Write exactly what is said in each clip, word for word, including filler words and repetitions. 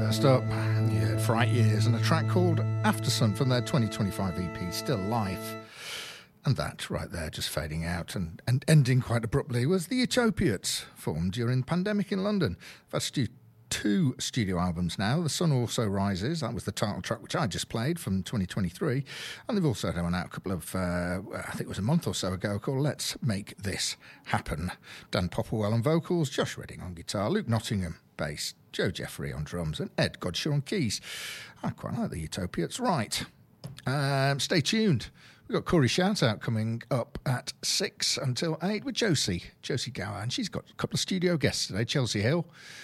First up, you heard Fright Years and a track called After Sun from their twenty twenty-five E P, Still Life. And that right there, just fading out and, and ending quite abruptly, was the Utopiates, formed during the pandemic in London. That's stu- two studio albums now. The Sun Also Rises, that was the title track which I just played from twenty twenty-three. And they've also had one out a couple of, uh, I think it was a month or so ago, called Let's Make This Happen. Dan Popplewell on vocals, Josh Redding on guitar, Luke Nottingham bass, Joe Jeffrey on drums, and Ed Godshaw on keys. I quite like the Utopiates. Right. Um, stay tuned. We've got Corey Shoutout coming up at six until eight with Josie, Josie Gower. And she's got a couple of studio guests today. Chelsea Hill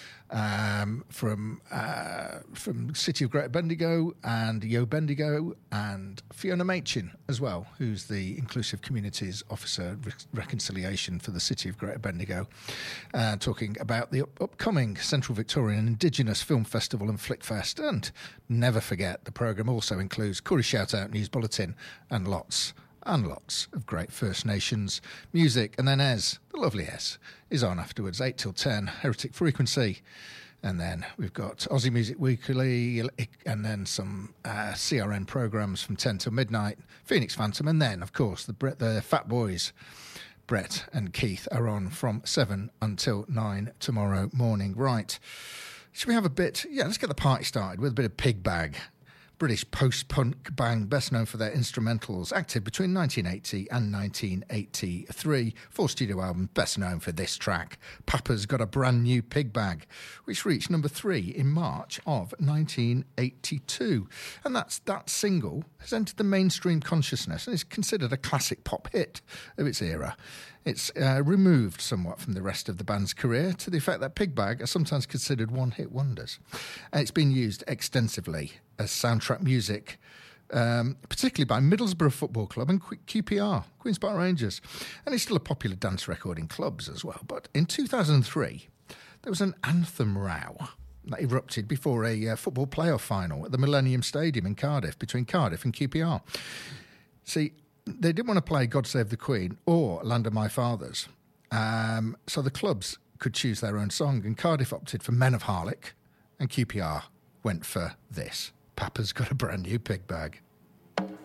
um, from uh, from City of Greater Bendigo, and Yo Bendigo, and Fiona Machin as well, who's the Inclusive Communities Officer Re- Reconciliation for the City of Greater Bendigo, uh, talking about the up- upcoming Central Victorian Indigenous Film Festival and Flickfest. And never forget, the programme also includes Corey Shoutout News Bulletin and lots and lots of great First Nations music. And then Ez, the lovely Ez, is on afterwards, eight till ten, Heretic Frequency. And then we've got Aussie Music Weekly, and then some uh, C R N programmes from ten till midnight, Phoenix Phantom, and then, of course, the, Bre- the Fat Boys, Brett and Keith, are on from seven until nine tomorrow morning. Right. Should we have a bit? Yeah, let's get the party started with a bit of Pig Bag. British post-punk band, best known for their instrumentals, active between nineteen eighty and nineteen eighty-three. Four studio albums, best known for this track, Papa's Got a Brand New Pig Bag, which reached number three in March of nineteen eighty-two. And that's that single has entered the mainstream consciousness and is considered a classic pop hit of its era. It's uh, removed somewhat from the rest of the band's career, to the effect that Pig Bag are sometimes considered one-hit wonders. And it's been used extensively as soundtrack music, um, particularly by Middlesbrough Football Club and Q P R, Queen's Park Rangers. And it's still a popular dance record in clubs as well. But in two thousand three, there was an anthem row that erupted before a uh, football playoff final at the Millennium Stadium in Cardiff, between Cardiff and Q P R. See, they didn't want to play God Save the Queen or Land of My Fathers. Um, so the clubs could choose their own song, and Cardiff opted for Men of Harlech, and Q P R went for this. Papa's Got a Brand New Pig Bag.